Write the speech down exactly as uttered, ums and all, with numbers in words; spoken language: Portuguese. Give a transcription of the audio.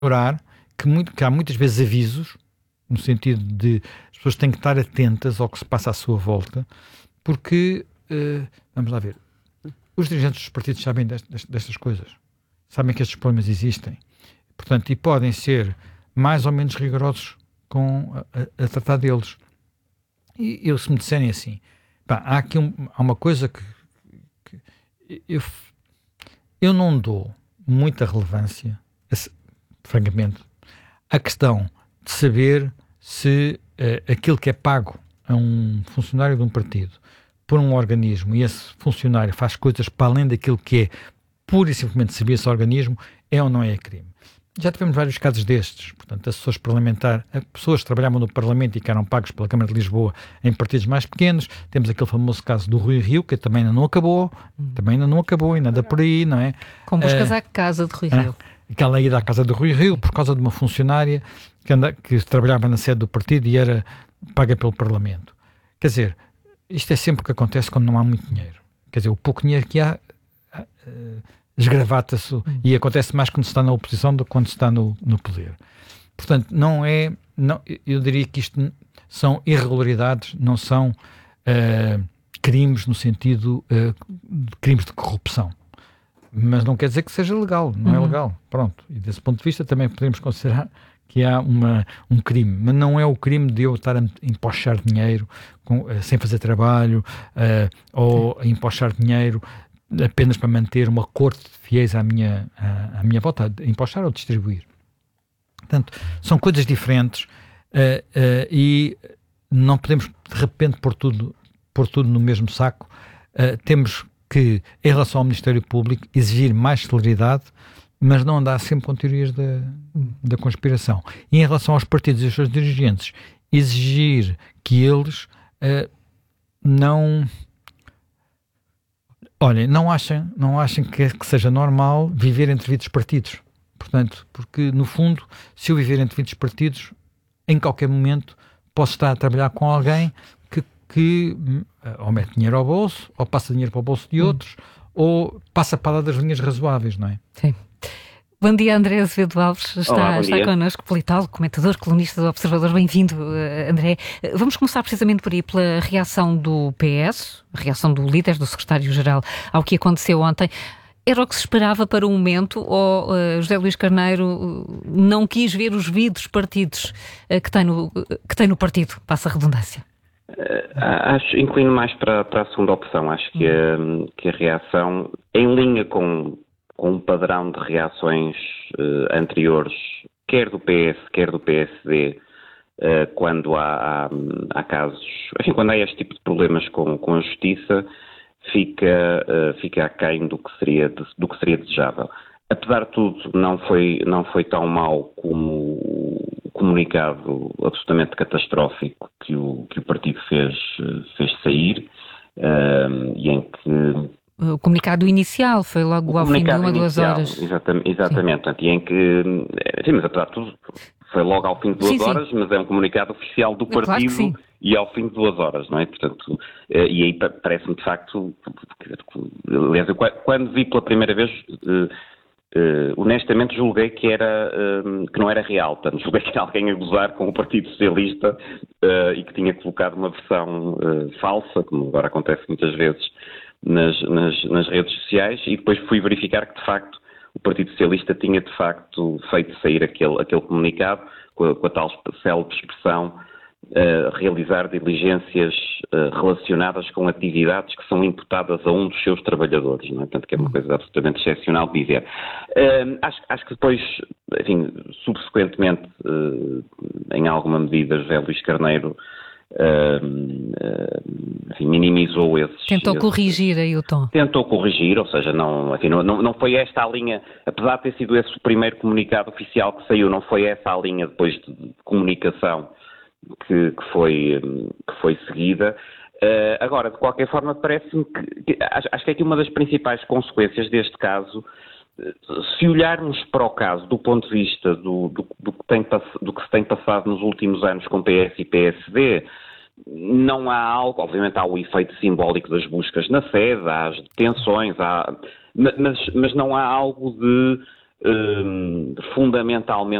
orar que, muito, que há muitas vezes avisos, no sentido de as pessoas têm que estar atentas ao que se passa à sua volta, porque, uh, vamos lá ver, os dirigentes dos partidos sabem destas, destas coisas, sabem que estes problemas existem, portanto, e podem ser mais ou menos rigorosos com a, a, a tratar deles. E eu, se me disserem assim, pá, há aqui um, há uma coisa que, que eu, eu não dou muita relevância, a, francamente, à questão de saber se uh, aquilo que é pago a um funcionário de um partido por um organismo e esse funcionário faz coisas para além daquilo que é pura e simplesmente servir esse organismo, é ou não é crime. Já tivemos vários casos destes, portanto, assessores parlamentares, pessoas que trabalhavam no Parlamento e que eram pagos pela Câmara de Lisboa em partidos mais pequenos. Temos aquele famoso caso do Rui Rio, que também ainda não acabou, também ainda não acabou, e nada por aí, não é? Com buscas uh, à casa de Rui Rio. Uh, aquela ida à casa do Rui Rio por causa de uma funcionária que, anda, que trabalhava na sede do partido e era paga pelo Parlamento. Quer dizer, isto é sempre o que acontece quando não há muito dinheiro. Quer dizer, o pouco dinheiro que há uh, esgravata-se hum. e acontece mais quando se está na oposição do que quando se está no, no poder. Portanto, não é... Não, eu diria que isto são irregularidades, não são uh, crimes no sentido uh, de crimes de corrupção. Mas não quer dizer que seja legal, não uhum. é legal. Pronto. E desse ponto de vista também podemos considerar que há uma, um crime, mas não é o crime de eu estar a empochar dinheiro com, uh, sem fazer trabalho uh, ou a empochar dinheiro apenas para manter uma corte de fiéis à minha, à, à minha volta, a empochar ou distribuir. Portanto, são coisas diferentes uh, uh, e não podemos de repente pôr tudo, pôr tudo no mesmo saco. Uh, temos que, em relação ao Ministério Público, exigir mais celeridade, mas não andar sempre com teorias da, da conspiração. E em relação aos partidos e aos seus dirigentes, exigir que eles uh, não... Olhem, não achem, não achem que, que seja normal viver entre vídeos partidos. Portanto, porque, no fundo, se eu viver entre vídeos partidos, em qualquer momento posso estar a trabalhar com alguém que, que ou mete dinheiro ao bolso, ou passa dinheiro para o bolso de outros, hum. ou passa para lá das linhas razoáveis, não é? Sim. Bom dia, André Azevedo Alves, está, Olá, está connosco, politólogo, comentador, colunista do Observador. Bem-vindo, André. Vamos começar precisamente por aí, pela reação do P S, a reação do líder, do secretário-geral, ao que aconteceu ontem. Era o que se esperava para o momento, ou uh, José Luís Carneiro uh, não quis ver os vidros partidos uh, que, tem no, uh, que tem no partido? Passa a redundância. Uh, acho, inclino mais para, para a segunda opção. Acho que, hum. a, que a reação, em linha com... com um padrão de reações uh, anteriores, quer do P S, quer do P S D, uh, quando há, há, há casos, enfim, quando há este tipo de problemas com, com a justiça, fica, uh, fica aquém do que seria, de, do que seria desejável. Apesar de tudo, não foi, não foi tão mau como o comunicado absolutamente catastrófico que o, que o partido fez, fez sair, uh, e em que... O comunicado inicial foi logo ao fim de uma, duas horas. Exatamente, exatamente. E em que, sim, mas apesar de tudo, foi logo ao fim de duas sim, horas, sim. mas é um comunicado oficial do é partido claro e ao fim de duas horas, não é? Portanto, e aí parece-me de facto, aliás, eu quando vi pela primeira vez, honestamente julguei que, era, que não era real, portanto, julguei que era alguém a gozar com o Partido Socialista e que tinha colocado uma versão falsa, como agora acontece muitas vezes, Nas, nas, nas redes sociais, e depois fui verificar que de facto o Partido Socialista tinha de facto feito sair aquele, aquele comunicado com a, com a tal célebre expressão uh, realizar diligências uh, relacionadas com atividades que são imputadas a um dos seus trabalhadores, não é? Portanto, que é uma coisa absolutamente excepcional de dizer. Uh, acho, acho que depois, enfim, subsequentemente, uh, em alguma medida, José Luís Carneiro Uh, uh, enfim, minimizou esses... Tentou esses, corrigir aí o tom. Tentou corrigir, ou seja, não, enfim, não, não foi esta a linha, apesar de ter sido esse o primeiro comunicado oficial que saiu, não foi essa a linha depois de, de comunicação que, que, foi, que foi seguida. Uh, agora, de qualquer forma, parece-me que, que acho, acho que é que uma das principais consequências deste caso, se olharmos para o caso do ponto de vista do, do, do, que tem, do que se tem passado nos últimos anos com P S e P S D, não há algo, obviamente há o efeito simbólico das buscas na sede, há as detenções, há, mas, mas não há algo de um, fundamentalmente